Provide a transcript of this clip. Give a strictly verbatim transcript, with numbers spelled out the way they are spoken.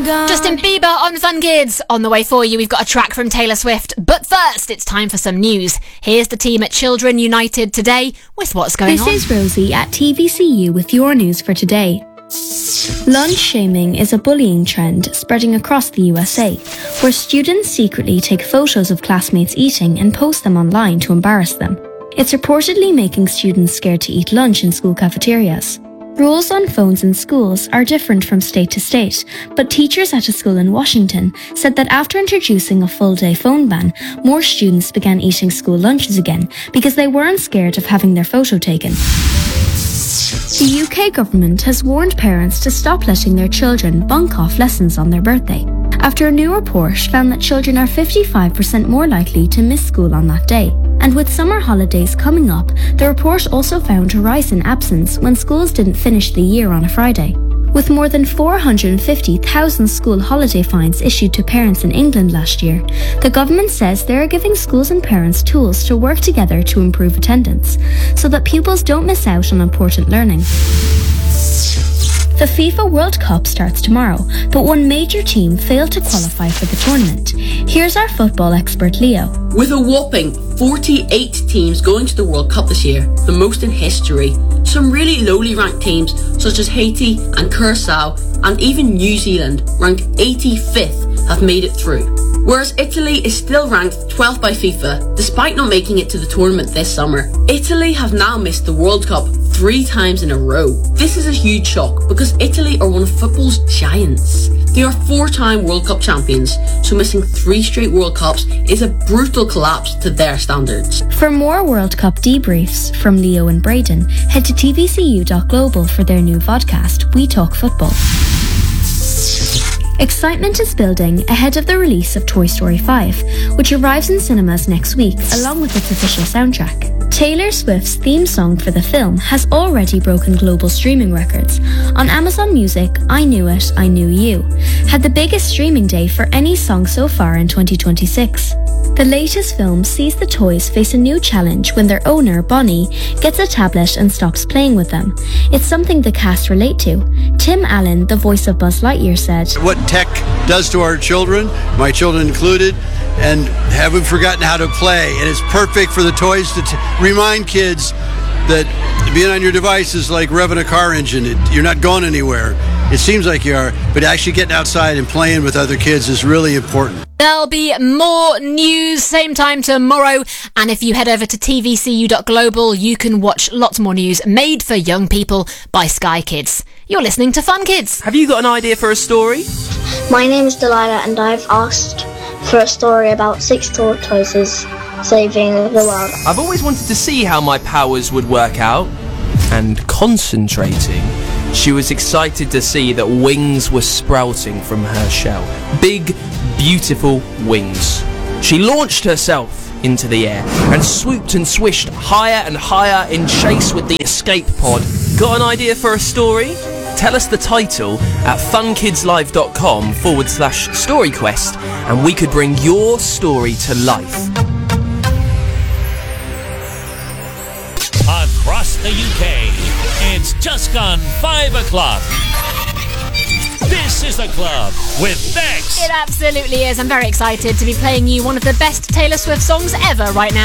I'm gone. Justin Bieber on Fun Kids. On the way for you, we've got a track from Taylor Swift. But first, it's time for some news. Here's the team at Children United today with what's going this on. This is Rosie at T V C U with your news for today. Lunch shaming is a bullying trend spreading across the U S A, where students secretly take photos of classmates eating and post them online to embarrass them. It's reportedly making students scared to eat lunch in school cafeterias. Rules on phones in schools are different from state to state, but teachers at a school in Washington said that after introducing a full-day phone ban, more students began eating school lunches again because they weren't scared of having their photo taken. The U K government has warned parents to stop letting their children bunk off lessons on their birthday, after a new report found that children are fifty-five percent more likely to miss school on that day. And with summer holidays coming up, the report also found a rise in absence when schools didn't finish the year on a Friday. With more than four hundred fifty thousand school holiday fines issued to parents in England last year, the government says they are giving schools and parents tools to work together to improve attendance, so that pupils don't miss out on important learning. The FIFA World Cup starts tomorrow, but one major team failed to qualify for the tournament. Here's our football expert Leo. With a whopping forty-eight teams going to the World Cup this year, the most in history, some really lowly ranked teams such as Haiti and Curacao and even New Zealand, ranked eighty-fifth, have made it through. Whereas Italy is still ranked twelfth by FIFA, despite not making it to the tournament this summer. Italy have now missed the World Cup three times in a row. This is a huge shock because Italy are one of football's giants. They are four-time World Cup champions, so missing three straight World Cups is a brutal collapse to their standards. For more World Cup debriefs from Leo and Braden, head to t v c u dot global for their new vodcast, We Talk Football. Excitement is building ahead of the release of Toy Story five, which arrives in cinemas next week along with its official soundtrack. Taylor Swift's theme song for the film has already broken global streaming records. On Amazon Music, I Knew It, I Knew You had the biggest streaming day for any song so far in twenty twenty-six. The latest film sees the toys face a new challenge when their owner, Bonnie, gets a tablet and stops playing with them. It's something the cast relate to. Tim Allen, the voice of Buzz Lightyear, said, "What tech does to our children, my children included, and have we forgotten how to play? And it's perfect for the toys to t- remind kids that being on your device is like revving a car engine. It, you're not going anywhere. It seems like you are, but actually getting outside and playing with other kids is really important." There'll be more news same time tomorrow, and if you head over to t v c u dot global, you can watch lots more news made for young people by Sky Kids. You're listening to Fun Kids. Have you got an idea for a story? My name is Delilah, and I've asked for a story about six tortoises saving the world. I've always wanted to see how my powers would work out, and concentrating, she was excited to see that wings were sprouting from her shell. Big, beautiful wings. She launched herself into the air and swooped and swished higher and higher in chase with the escape pod. Got an idea for a story? Tell us the title at funkidslive.com forward slash storyquest and we could bring your story to life. Across the U K, it's just gone five o'clock. This is The Club with Bex. It absolutely is. I'm very excited to be playing you one of the best Taylor Swift songs ever right now.